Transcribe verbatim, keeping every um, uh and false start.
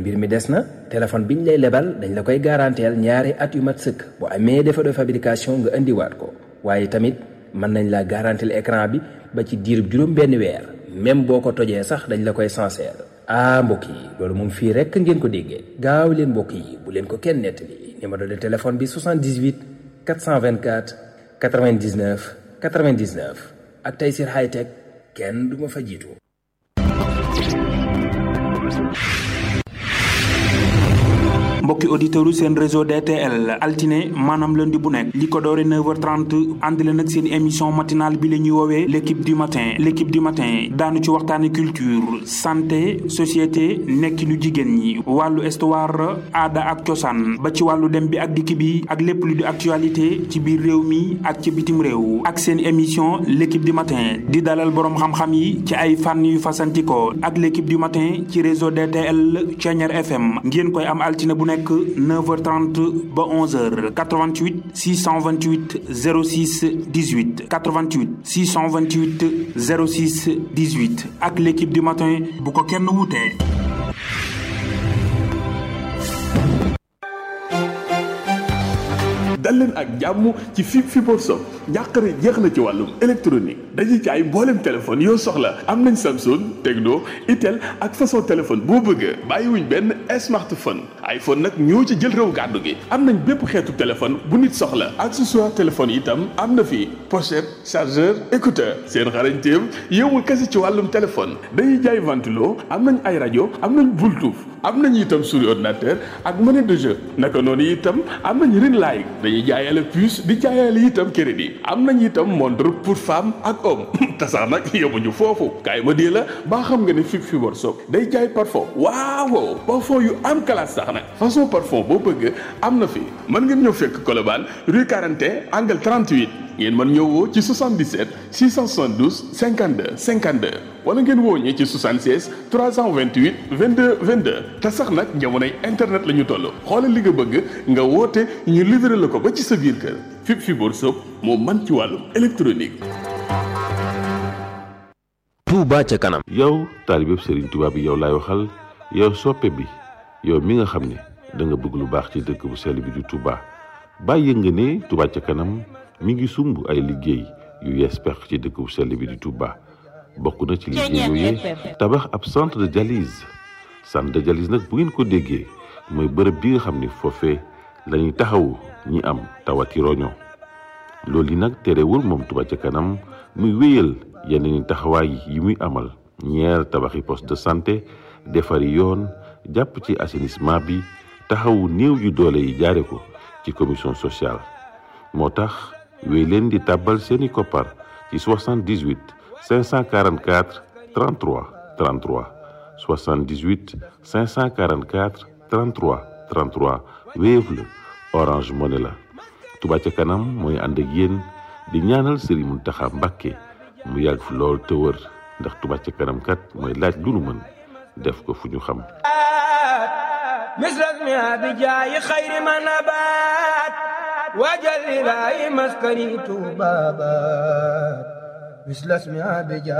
mbir mi des na téléphone biñ lay lebal dañ la koy garanteel ñaari at yu mat sëkk bu amee défaut de fabrication nga indiwaat ko waaye tamit mën nañ la garanteel écran bi ba ci diirub juróom benn weer même boo ko tojee sax dañ la koy sincère. ah mbokk yi loolu moom fii rekk ngeen ko déggee gaaw leen mbokk yi bu leen ko kenn nettali numéro de téléphone bi soixante-dix-huit quatre cent vingt-quatre quatre-vingt-dix-neuf quatre-vingt-dix-neuf ak Tayssir Hightech kenn du ma fa jiitu. mbokki auditeurs yu seen réseau D T L altine maanaam lundi bu nekk li ko doore neuf heures trente ànd leen ak seen émission matinale bi la ñuy woowee l' équipe du matin l' équipe du matin daanu ci waxtaane culture santé société nekkinu jigéen ñi wàllu histoire aada ak cosaan ba ci wàllu dem bi ak dikk bi ak lépp lu di actualité ci biir réew mi ak ci bitim réew ak seen émission l' équipe du matin di dalal boroom xam-xam yi ci ay fànn yu fasantikoo ak l' équipe du matin ci réseau D T L Thiéniere F M ngeen koy am altine bu nekk neuf heures trente ba onze heures quatre-vingt-huit six cent vingt-huit zéro six dix-huit quatre-vingt-huit six cent vingt-huit zéro six dix-huit ak l'équipe du matin bu ko kenn wutee. dal leen ak jàmm ci fi Fibre Shop njàqare jeex na ci wàllum électronique dañuy jaay mboolem téléphone yoo soxla am nañ Samsung Tecno Itel ak façon téléphone boo bëgg bàyyiwuñ benn smartphone iPhone nag ñoo ci jël réew gàddu gi am nañ bépp xeetu téléphone bu nit soxla accessoire téléphone itam am na fi pochette chargeur écouteur seen xarañteem yowul kese ci wàllum téléphone dañuy jaay ventilo am nañ ay rajo am nañ Bluetooth am nañ itam souris ordinateur ak monnaie de jeu naka noonu itam am nañ ring light dañuy jaayale puce di jaayale itam crédit am nañ itam montre pour femme ak homme te sax nag yemuñu foofu kaay ma dee la baa xam nga ne fi Fibre Shop day jaay parfum waaw parfum yu am classe sax nag façon parfum boo bëgg am na fi mën ngeen ñëw fekk Colobane rue quarante et un angle trente-huit ngeen mën ñëw woo ci soixante-dix-sept six cent soixante-douze cinquante-deux cinquante-deux wala ngeen woo ñi ci soixante-seize trois cent vingt-huit vingt-deux vingt-deux te sax nag jamonoy internet la ñu toll xoolal li nga bëgg nga woote ñu livré la ko ba ci sa biir kër fi Fibre Shop moo man ci wàllum électronique. Touba ca kanam. yow taalibe Serigne Touba bi yow laay waxal yow soppe bi yow mi nga xam ne da nga bëgg lu baax ci dëkk bu sell bi di Touba bàyyi nga ne Touba ca kanam mi ngi sumb ay liggéey yu yees pex ci dëkk bu sell bi di Touba bokk na ci liggéey yooyu tabax ab centre de dialyse centre de dialyse nag bu ngeen ko déggee mooy bërëb bi nga xam ne foofee la ñuy taxawu ñi am tawati roño loolu yi nag terewul moom Touba ca kanam muy wéyal yeneen taxawaay yi muy amal ñeer tabaxi poste de santé defari yoon jàpp ci assainissement bi taxawu néew yu doole yi jaare ko ci commission sociale moo tax wéy leen di tàbbal seeni koppar ci soixante-dix-huit cinq cent quarante-quatre trente-trois trente-trois soixante-dix-huit cinq cent quarante-quatre trente-trois trente-trois Wave la Orange Money la Touba ca kanam mooy ànd ak yéen di ñaanal Serigne Mountakha Mbacké mu yàgg fi lool te wër ndax Touba ca kanam kat mooy laaj lu nu mën def ko fu ñu xam misrasmi abijaayi xayri manabaat wajal ilaahi maskani tuubabaat misrasmi abijaayi